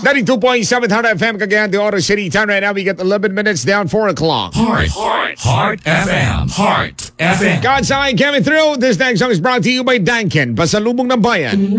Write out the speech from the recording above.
92.7 Heart FM, Cagayan de Oro City. Time right now, we get 11 minutes down 4 o'clock. Heart FM. Heart FM. God's Eye coming through. This next song is brought to you by Dankin, Pasalubong ng Bayan.